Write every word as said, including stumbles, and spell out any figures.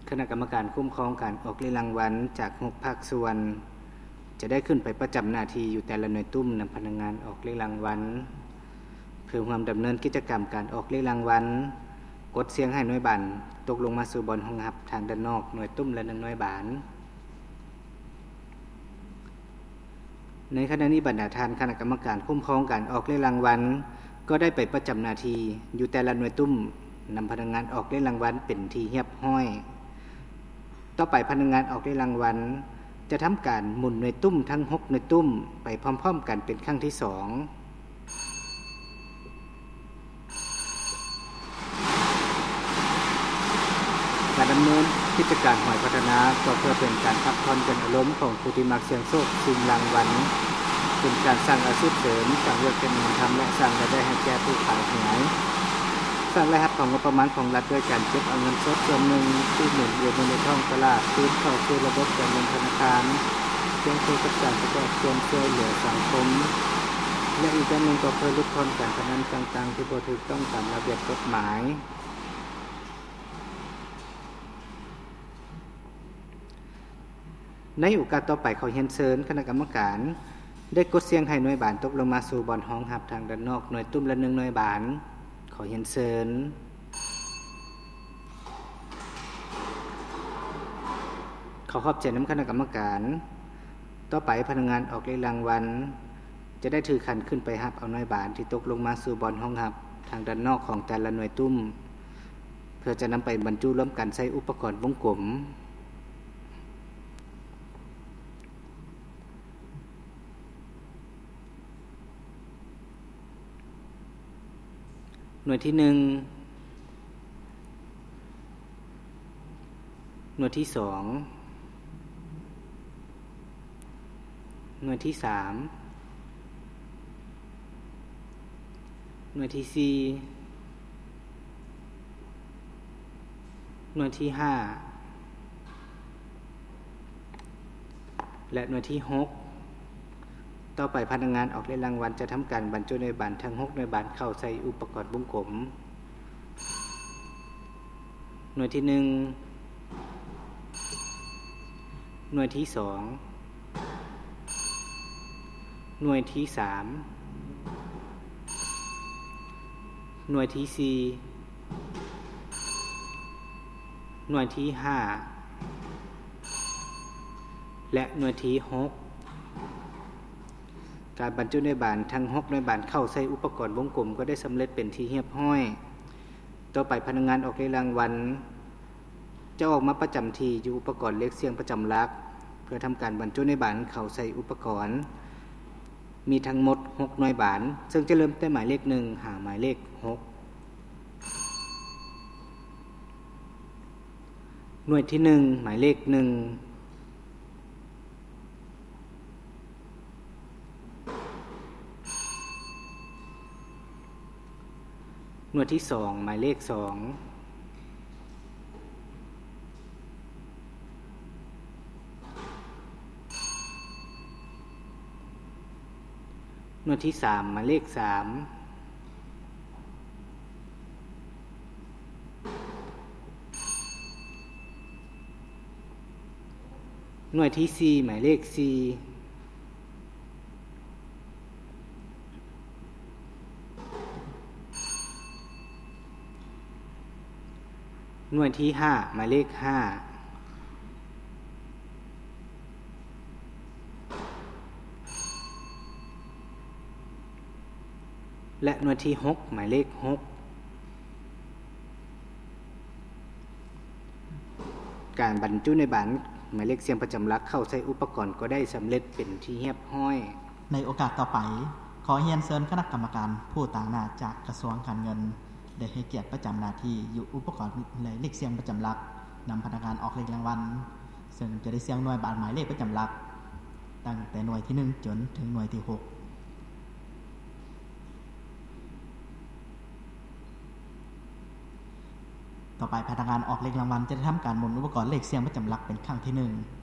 คณะกรรมการคุ้มครองการออกเลขรางวัลจากหกภาคส่วนจะได้ขึ้นไปประจำหน้าที่อยู่แต่ละหน่วยตุ้มนำพนักงานออกเลขรางวัลเพื่อความดำเนินกิจกรรมการออกเลขรางวัลกดเสียงให้หน่วยบันตกลงมาสู่บอนห้องหับทางด้านนอกหน่วยตุ้มและหนึ่งหน่วยบานในขณะนี้บรรดาท่านคณะกรรมการคุ้มครองการออกเลขรางวัลก็ได้ไปประจำหน้าที่อยู่แต่ละหน่วยตุ้มนำพนักงานออกเลขรางวัลเป็นที่เรียบร้อยต่อไปพนักงานออกเลขรางวัลจะทำการหมุนหน่วยตุ้มทั้งหกหน่วยตุ้มไปพร้อมๆกันเป็นครั้งที่สองการดำเนินกิจการหอยพัฒนาก็เพื่อเป็นการพักผ่อนกันอารมณ์ของผู้ที่มักเสี่ยงโชคชิงรางวัลเป็นการสร้างอาชีพเสริมสร้างเรื่องการงานทำและสร้างรายได้ให้แก่ผู้ขายหวยสร้างรายรับของงบประมาณของรัฐด้วยการเก็บเอาเงินสดส่วนหนึ่งที่หมุนเวียนในท้องตลาดคืนเข้าสู่ระบบการเงินธนาคารเพื่อช่วยกับการประกอบส่วนช่วยเหลือสังคมและอีกด้านหนึ่งก็เพื่อลดทอนการพนันต่างๆที่บ่ถูกต้องตามระเบียบกฎหมายในโอกาสต่อไปเขาเรียนเชิญคณะกรรมการได้กดเสียงให้หน่วยบานตกลงมาสู่บอนห้องหับทางด้านนอกหน่วยตุ้มละหนึ่งหน่วยบานขอเรียนเชิญขอขอบใจน้ำคณะกรรมการต่อไปพนักงานออกเลขรางวัลจะได้ถือขันขึ้นไปหับเอาหน่วยบานที่ตกลงมาสู่บอนห้องหับทางด้านนอกของแต่ละหน่วยตุ้มเพื่อจะนำไปบรรจุร่วมกันใช้อุปกรณ์วงกลมหน่วยที่หนึ่งหน่วยที่สองหน่วยที่สามหน่วยที่สี่หน่วยที่ห้าและหน่วยที่หกต่อไปพนักงานออกเลขรางวัลจะทำการบรรจุหน่วยบานทั้งหกหน่วยบานเข้าใส่อุปกรณ์วงกลมหน่วยที่หนึ่งหน่วยที่สองหน่วยที่สามหน่วยที่สี่หน่วยที่ห้าและหน่วยที่หกการบรรจุหน่วยบานทั้งหกหน่วยบานเข้าใส่อุปกรณ์วงกลมก็ได้สำเร็จเป็นที่เรียบร้อยต่อไปพนักงานออกเลขรางวัลจะออกมาประจำที่อยู่อุปกรณ์เลขเสียงประจำหลักเพื่อทำการบรรจุหน่วยบานเข้าใส่อุปกรณ์มีทั้งหมดหกหน่วยบานซึ่งจะเริ่มแต่หมายเลขหนึ่งหาหมายเลขหกหน่วยที่หนึ่งหมายเลขหนึ่งหน่วยที่สองหมายเลขสองหน่วยที่สามหมายเลขสามหน่วยที่สี่หมายเลขสี่หน่วยที่ห้าหมายเลขห้าและหน่วยที่หกหมายเลขหกการบรรจุในบานหมายเลขเสียงประจำหลักเข้าใส่อุปกรณ์ก็ได้สำเร็จเป็นที่เรียบร้อยในโอกาสต่อไปขอเรียนเชิญคณะกรรมการผู้ต่างหน้าจากกระทรวงการเงินได้ให้เกียรติประจำหน้าที่อยู่อุปกรณ์เลขเสียงประจำหลักนำพนักงานออกเลขรางวัลซึ่งจะได้เสียงหน่วยบานหมายเลขประจำหลักตั้งแต่หน่วยที่หนึ่งจนถึงหน่วยที่หกต่อไปพนักงานออกเลขรางวัลจะได้ทำการหมุนอุปกรณ์เลขเสียงประจำหลักเป็นครั้งที่หนึ่ง